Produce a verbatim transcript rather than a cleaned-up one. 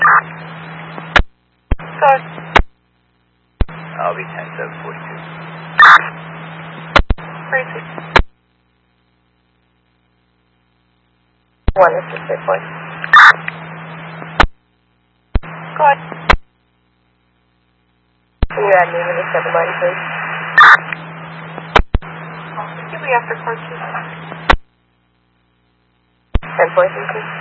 Good. I'll be ten seven forty-two. Crazy. One, this is six one. Good. Can you add me to the seven line, please? You'll be after car two. ten forty-three, please.